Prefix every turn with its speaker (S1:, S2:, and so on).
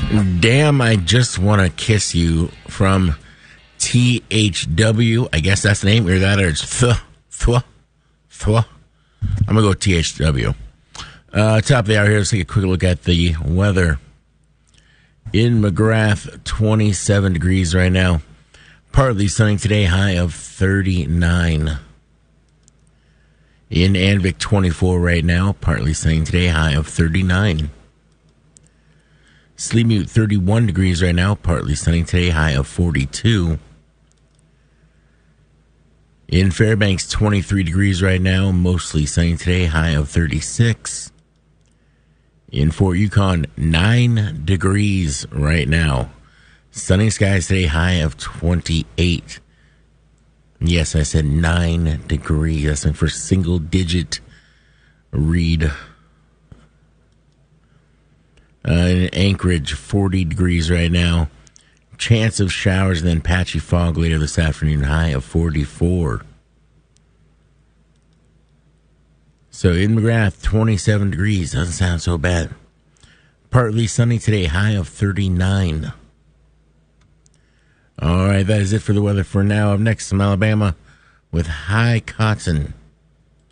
S1: Damn, I Just Want to Kiss You from THW. I guess that's the name. Or that, or it's Thwa. I'm going to go THW. Top of the hour here, let's take a quick look at the weather. In McGrath, 27 degrees right now. Partly sunny today, high of 39. In Anvik, 24 right now. Partly sunny today, high of 39. Sleepmute, 31 degrees right now. Partly sunny today, high of 42. In Fairbanks, 23 degrees right now. Mostly sunny today, high of 36. In Fort Yukon, 9 degrees right now. Sunny skies today, high of 28. Yes, I said 9 degrees. That's my first single-digit read. In Anchorage, 40 degrees right now. Chance of showers and then patchy fog later this afternoon, high of 44. So in McGrath, 27 degrees. Doesn't sound so bad. Partly sunny today, high of 39. All right, that is it for the weather for now. Up next, from Alabama with High Cotton.